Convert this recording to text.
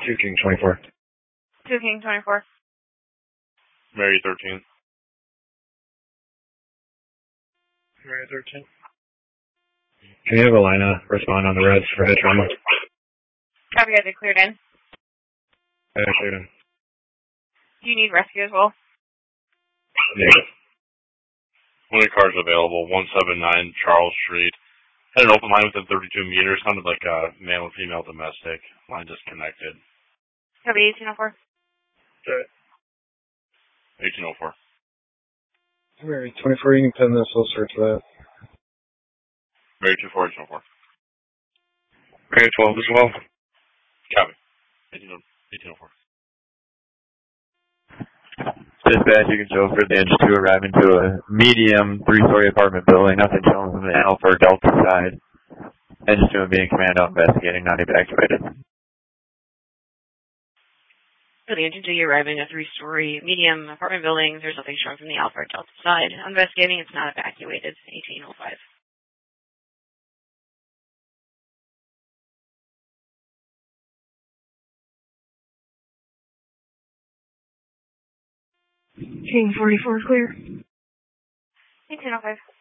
2 King 24. 2 King 24. Mary 13. Mary 13. Can you have Alina respond on the reds for head trauma? Copy, guys, are cleared in. Cleared in. Do you need rescue as well? Yeah. 20 cars available, 179 Charles Street. Had an open line within 32 meters. Sounded like a male and female domestic. Line disconnected. Copy, 1804. Okay. 1804. Mary 24, you can pin this, we'll search that. Mary 24, 1804. Mary 12 as well. Copy. 1804. Dispatch, you can show for the engine 2 arriving to a medium 3-story apartment building. Nothing shown from the Alpha or Delta side. Engine 2 being command out investigating, not evacuated. For the engine 2, you're arriving at a 3-story medium apartment building. There's nothing showing from the Alpha or Delta side. Investigating, it's not evacuated. 1805. King 44 clear. 1805.